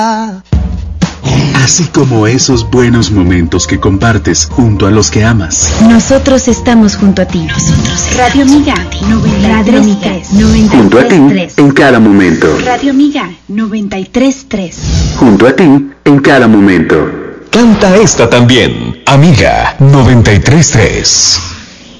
Así como esos buenos momentos que compartes junto a los que amas. Nosotros estamos junto a ti. Radio Amiga 93.3. Junto a ti en cada momento. Radio Amiga 93.3. Junto a ti en cada momento. Canta esta también, Amiga 93.3.